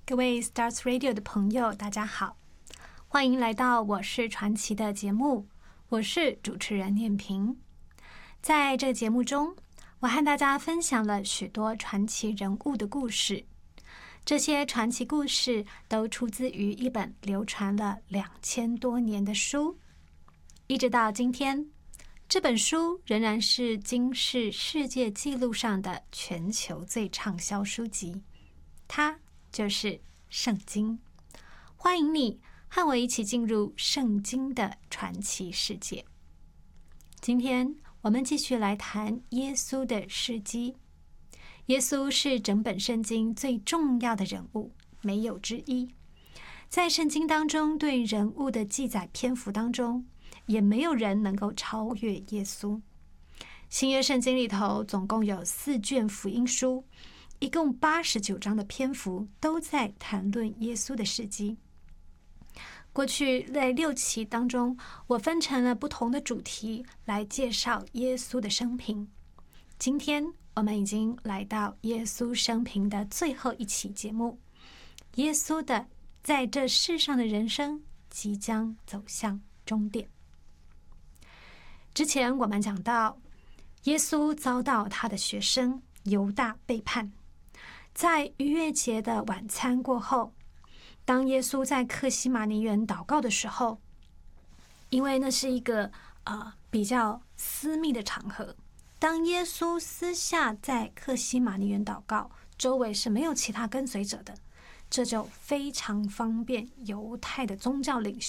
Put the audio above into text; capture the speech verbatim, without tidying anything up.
各位 Stars Radio 的朋友，大家好，欢迎来到我是传奇的节目，我是主持人念萍。在这个节目中，我和大家分享了许多传奇人物的故事，这些传奇故事都出自于一本流传了两千多年的书，一直到今天，这本书仍然是金氏世界纪录上的全球最畅销书籍，它就是圣经。欢迎你和我一起进入圣经的传奇世界。今天我们继续来谈耶稣的事迹。耶稣是整本圣经最重要的人物，没有之一。在圣经当中对人物的记载篇幅当中，也没有人能够超越耶稣。新约圣经里头总共有四卷福音书，一共八十九章的篇幅都在谈论耶稣的事迹。过去在六期当中，我分成了不同的主题来介绍耶稣的生平。今天我们已经来到耶稣生平的最后一期节目，耶稣的在这世上的人生即将走向终点。之前我们讲到，耶稣遭到他的学生犹大背叛。在逾越节的晚餐过后，当耶稣在客西马尼园祷告的时候，因为那是一个呃比较私密的场合，当耶稣私下在客西马尼园祷告，周围是没有其他跟随者的，这就非常方便犹太的宗教领